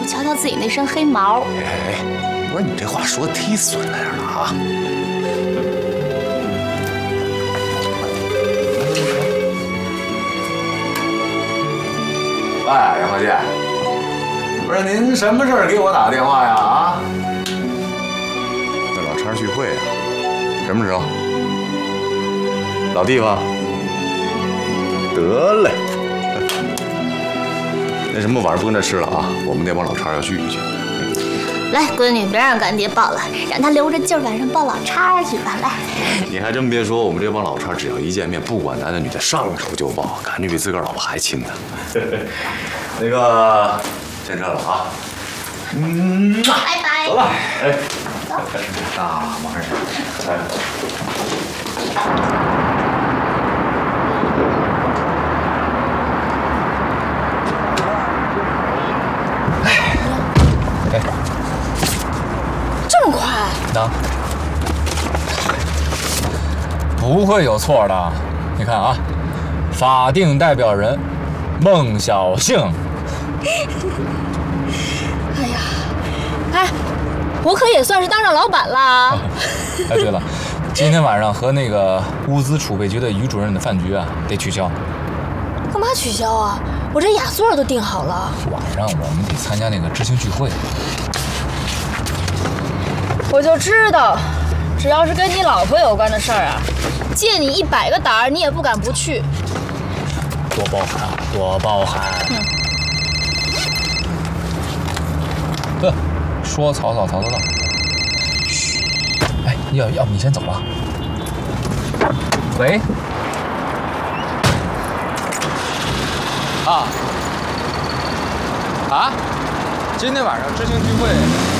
瞧瞧自己那身黑毛。 哎，我说你这话说的忒损那样了啊！喂，杨小姐，不是您什么事儿给我打电话呀？啊？那老叉聚会啊，什么时候？老地方。得嘞。那什么，晚上不跟这吃了啊，我们那帮老叉要聚一聚。 来，闺女，别让干爹抱了，让他留着今儿晚上抱老叉去吧。来， 你还真别说，我们这帮老叉只要一见面，不管男的女的，上手就抱，感觉比自个儿老婆还亲呢。那个，先撤了啊。 拜拜。 走了。哎， 走。 啊，马上。 哎， 这么快？ 那不会有错的。你看啊，法定代表人孟小杏。 哎呀，哎，我可也算是当上老板了。 哎，对了，今天晚上和那个物资储备局的于主任的饭局啊，得取消。 干嘛取消啊？我这雅座都订好了。 晚上我们得参加那个知青聚会。 我就知道，只要是跟你老婆有关的事儿啊，借你100个胆儿，你也不敢不去。 多包涵，多包涵。呵，说曹操，曹操到。嘘，哎，要不你先走吧。喂。啊？今天晚上知青聚会。